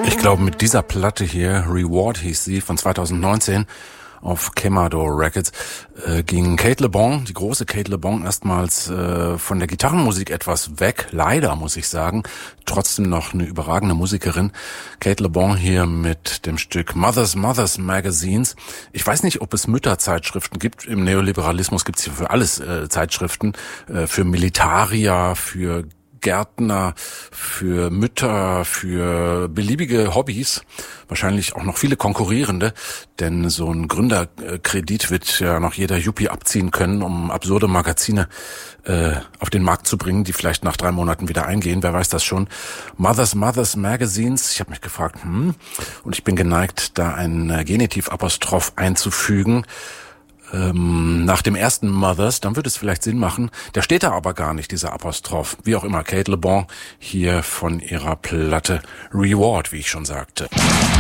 Ich glaube, mit dieser Platte hier, Reward hieß sie, von 2019 auf Kemador Records, ging Kate Le Bon, die große Kate Le Bon, erstmals von der Gitarrenmusik etwas weg. Leider, muss ich sagen. Trotzdem noch eine überragende Musikerin. Kate Le Bon hier mit dem Stück Mothers Magazines. Ich weiß nicht, ob es Mütterzeitschriften gibt. Im Neoliberalismus gibt es hier für alles Zeitschriften. Für Militarier, für Gärtner, für Mütter, für beliebige Hobbys, wahrscheinlich auch noch viele konkurrierende, denn so ein Gründerkredit wird ja noch jeder Yuppie abziehen können, um absurde Magazine auf den Markt zu bringen, die vielleicht nach 3 Monaten wieder eingehen, wer weiß das schon. Mothers Magazines, ich habe mich gefragt, und ich bin geneigt, da ein Genitivapostroph einzufügen, nach dem ersten Mothers, dann würde es vielleicht Sinn machen. Der steht da aber gar nicht, dieser Apostroph. Wie auch immer, Kate Le Bon hier von ihrer Platte Reward, wie ich schon sagte.